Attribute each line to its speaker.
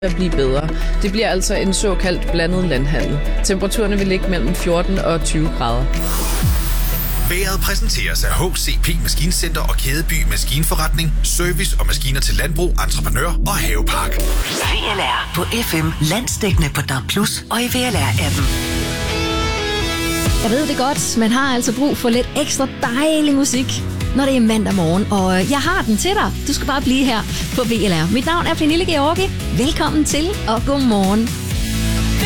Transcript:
Speaker 1: at blive bedre. Det bliver altså en såkaldt blandet landhandel. Temperaturerne vil ligge mellem 14 og 20 grader.
Speaker 2: Vejret præsenteres af HCP Maskincenter og Kædeby Maskinforretning, service og maskiner til landbrug, entreprenør og havepark.
Speaker 3: VLR på FM, landsdækkende på DAB+, og i VLR-appen.
Speaker 4: Jeg ved det godt, man har altså brug for lidt ekstra dejlig musik, når det er mandag morgen, og jeg har den til dig. Du skal bare blive her på VLR. Mit navn er Pernille Georgi. Velkommen til, og god morgen.